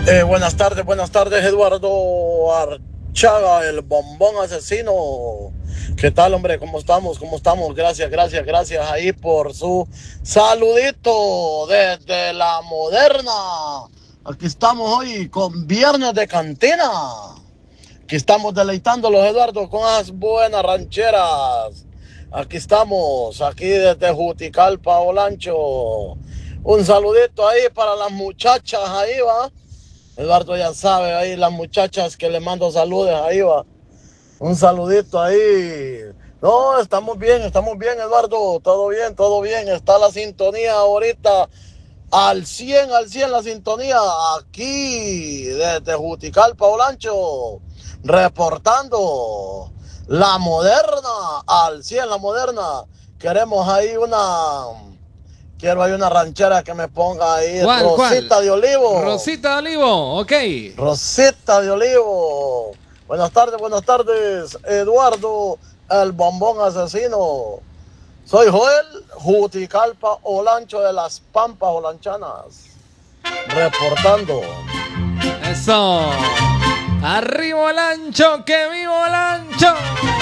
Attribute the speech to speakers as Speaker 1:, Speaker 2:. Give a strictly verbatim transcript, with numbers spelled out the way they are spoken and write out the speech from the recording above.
Speaker 1: Eh, buenas tardes, buenas tardes, Eduardo Archaga, el bombón asesino. ¿Qué tal, hombre? ¿Cómo estamos? ¿Cómo estamos? Gracias, gracias, gracias ahí por su saludito desde la moderna. Aquí estamos hoy con Viernes de Cantina. Aquí estamos deleitándolos, Eduardo, con las buenas rancheras. Aquí estamos, aquí desde Juticalpa, Olancho. Un saludito ahí para las muchachas, ahí va. Eduardo ya sabe, ahí las muchachas que le mando saludos, ahí va. Un saludito ahí. No, estamos bien, estamos bien, Eduardo. Todo bien, todo bien. Está la sintonía ahorita al cien, al cien la sintonía. Aquí, desde Juticalpa, Olancho, reportando la moderna, al cien la moderna. Queremos ahí una... Quiero ahí una ranchera que me ponga ahí
Speaker 2: ¿Cuál,
Speaker 1: Rosita
Speaker 2: cuál?
Speaker 1: de Olivo.
Speaker 2: Rosita de Olivo, ok.
Speaker 1: Rosita de Olivo. Buenas tardes, buenas tardes, Eduardo, el bombón asesino. Soy Joel, Juticalpa, Olancho de las Pampas Olanchanas. Reportando.
Speaker 2: Eso. Arriba el ancho, que vivo el ancho.